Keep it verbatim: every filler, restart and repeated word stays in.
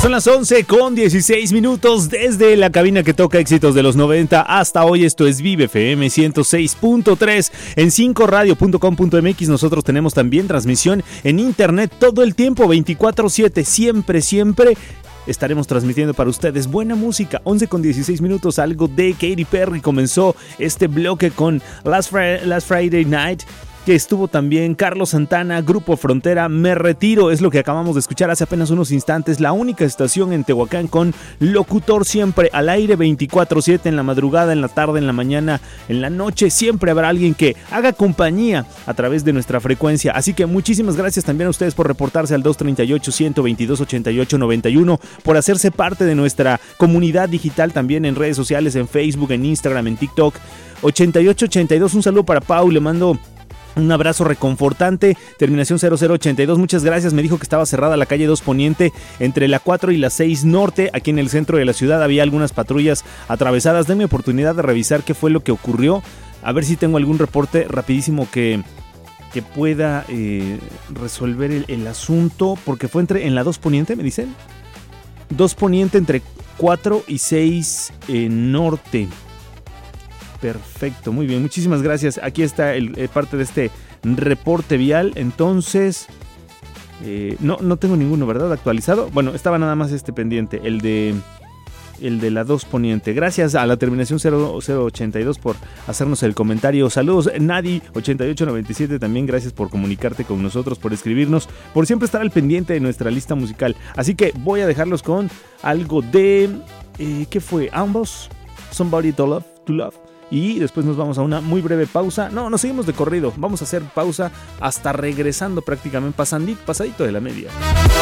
Son las once con dieciséis minutos desde la cabina que toca éxitos de los noventa hasta hoy. Esto es Vive F M ciento seis punto tres en cinco radio punto com punto m x. Nosotros tenemos también transmisión en internet todo el tiempo, veinticuatro siete, siempre, siempre. Estaremos transmitiendo para ustedes buena música. once con dieciséis minutos, algo de Katy Perry. Comenzó este bloque con Last, Fri- Last Friday Night, que estuvo también Carlos Santana, Grupo Frontera, Me Retiro, es lo que acabamos de escuchar hace apenas unos instantes. La única estación en Tehuacán con locutor siempre al aire, veinticuatro siete, en la madrugada, en la tarde, en la mañana, en la noche. Siempre habrá alguien que haga compañía a través de nuestra frecuencia. Así que muchísimas gracias también a ustedes por reportarse al dos treinta y ocho, ciento veintidós, ochenta y ocho noventa y uno, por hacerse parte de nuestra comunidad digital también en redes sociales, en Facebook, en Instagram, en TikTok. ochenta y ocho ochenta y dos, un saludo para Pau, le mando un abrazo reconfortante. Terminación cero cero ochenta y dos, muchas gracias. Me dijo que estaba cerrada la calle dos Poniente entre la cuatro y la seis Norte. Aquí en el centro de la ciudad había algunas patrullas atravesadas. Denme oportunidad de revisar qué fue lo que ocurrió. A ver si tengo algún reporte rapidísimo que, que pueda eh, resolver el, el asunto. Porque fue entre en la dos Poniente, me dicen. dos Poniente entre cuatro y seis eh, Norte. Perfecto, muy bien, muchísimas gracias. Aquí está el, el parte de este reporte vial. Entonces, eh, no, no tengo ninguno, ¿verdad? Actualizado. Bueno, estaba nada más este pendiente, el de el de la dos Poniente. Gracias a la terminación cero cero ochenta y dos por hacernos el comentario. Saludos, Nadi ochenta y ocho noventa y siete, también gracias por comunicarte con nosotros, por escribirnos, por siempre estar al pendiente de nuestra lista musical. Así que voy a dejarlos con algo de eh, ¿qué fue? Ambos, Somebody to Love, to Love. Y después nos vamos a una muy breve pausa. No, nos seguimos de corrido. Vamos a hacer pausa hasta regresando prácticamente pasandito, pasadito de la media.